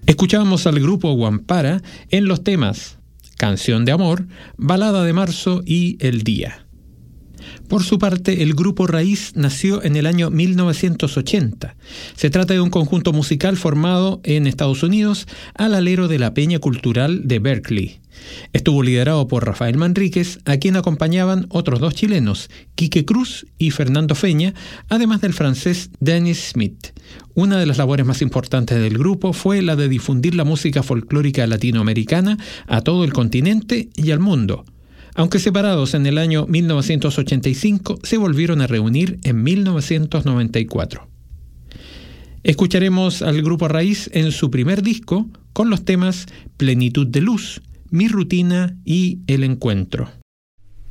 Escuchábamos al grupo Guampara en los temas Canción de Amor, Balada de Marzo y El Día. Por su parte, el grupo Raíz nació en el año 1980. Se trata de un conjunto musical formado en Estados Unidos al alero de la Peña Cultural de Berkeley. Estuvo liderado por Rafael Manríquez, a quien acompañaban otros dos chilenos, Quique Cruz y Fernando Feña, además del francés Dennis Smith. Una de las labores más importantes del grupo fue la de difundir la música folclórica latinoamericana a todo el continente y al mundo. Aunque separados en el año 1985, se volvieron a reunir en 1994. Escucharemos al grupo Raíz en su primer disco con los temas Plenitud de Luz, Mi Rutina y El Encuentro.